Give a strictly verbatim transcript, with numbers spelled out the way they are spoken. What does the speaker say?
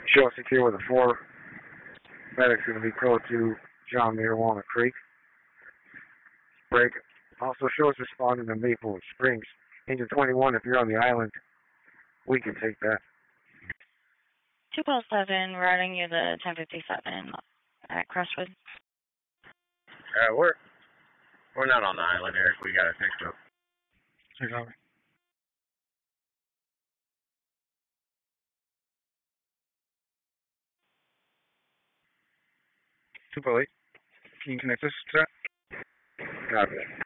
Show us secure with a four. Medic's going to be code to John Muir, Walnut Creek. Break. Also show us responding to Maple Springs. Engine twenty-one, if you're on the island, we can take that. two Paul seven, routing you the ten fifty-seven at Crestwood. Uh, we're, we're not on the island, Eric. We got it fixed up. Six over. two Paul eight. Can you connect us to that? Copy.